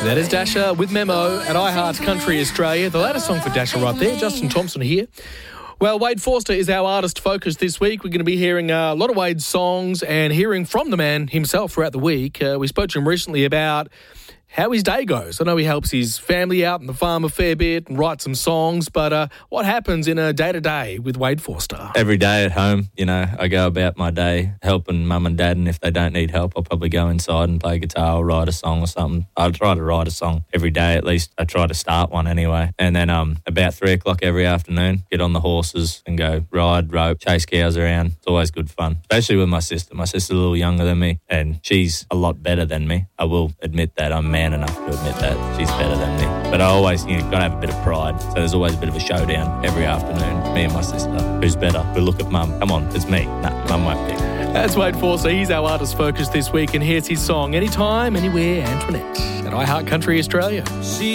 That is Dasher with Memo at iHeart Country Australia. The latest song for Dasher right there. Justin Thompson here. Well, Wade Forster is our artist focus this week. We're going to be hearing a lot of Wade's songs and hearing from the man himself throughout the week. We spoke to him recently about how his day goes. I know he helps his family out on the farm a fair bit and writes some songs, but what happens in a day-to-day with Wade Forster? Every day at home, I go about my day helping mum and dad, and if they don't need help, I'll probably go inside and play guitar or write a song or something. I'll try to write a song every day at least. I try to start one anyway. And then about 3 o'clock every afternoon, get on the horses and go ride, rope, chase cows around. It's always good fun, especially with my sister. My sister's a little younger than me, and she's a lot better than me. I will admit that. I'm man enough to admit that she's better than me. But I always, got to have a bit of pride. So there's always a bit of a showdown every afternoon. Me and my sister. Who's better? We look at mum. Come on, it's me. Nah, mum won't pick. That's Wade Forster. He's our artist focus this week, and here's his song, Anytime, Anywhere, Antoinette, at iHeart Country Australia.